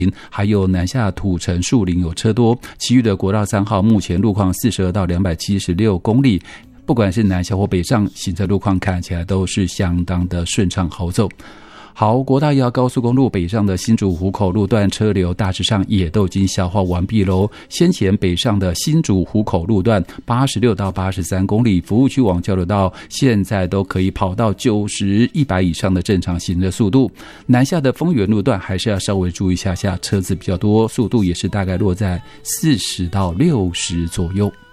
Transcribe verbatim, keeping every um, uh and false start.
还有南下土城树林有车多，其余的国道三号目前路况四十二到两百七十六公里，不管是南下或北上，行车路况看起来都是相当的顺畅好走。好，国道一号高速公路北上的新竹湖口路段车流大致上也都已经消化完毕喽。先前北上的新竹湖口路段八十六到八十三公里，服务区往交流道现在都可以跑到九十、一百以上的正常行的速度。南下的丰原路段还是要稍微注意一下下，车子比较多，速度也是大概落在四十到六十左右。